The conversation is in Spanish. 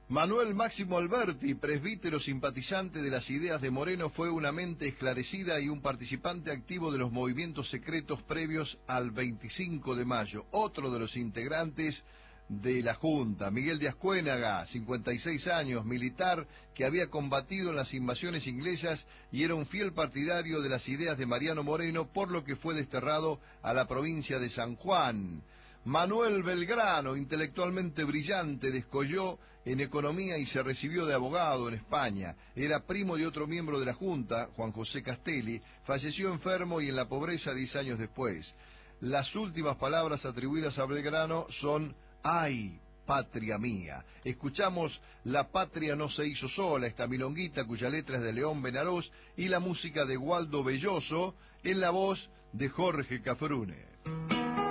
Manuel Máximo Alberti, presbítero simpatizante de las ideas de Moreno, fue una mente esclarecida y un participante activo de los movimientos secretos previos al 25 de mayo. Otro de los integrantes de la Junta, Miguel de Ascuénaga, 56 años, militar que había combatido en las invasiones inglesas y era un fiel partidario de las ideas de Mariano Moreno, por lo que fue desterrado a la provincia de San Juan. Manuel Belgrano, intelectualmente brillante, descolló en economía y se recibió de abogado en España. Era primo de otro miembro de la Junta, Juan José Castelli. Falleció enfermo y en la pobreza 10 años después. Las últimas palabras atribuidas a Belgrano son: ¡ay, patria mía! Escuchamos La patria no se hizo sola, esta milonguita cuya letra es de León Benarós y la música de Waldo Belloso en la voz de Jorge Cafrune.